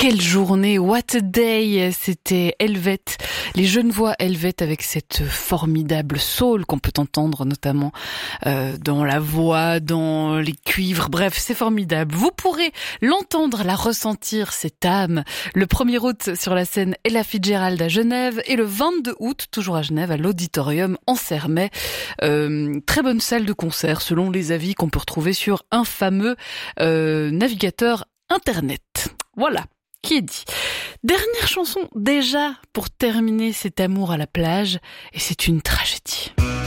Quelle journée, what a day, c'était Helvète, les Genevois Helvète avec cette formidable soul qu'on peut entendre notamment dans la voix, dans les cuivres, bref, c'est formidable. Vous pourrez l'entendre, la ressentir, cette âme, le 1er août sur la scène Ella Fitzgerald à Genève et le 22 août, toujours à Genève, à l'Auditorium en Sermet. Très bonne salle de concert selon les avis qu'on peut retrouver sur un fameux navigateur internet. Voilà. Qui est dit. Dernière chanson déjà pour terminer cet amour à la plage et c'est une tragédie.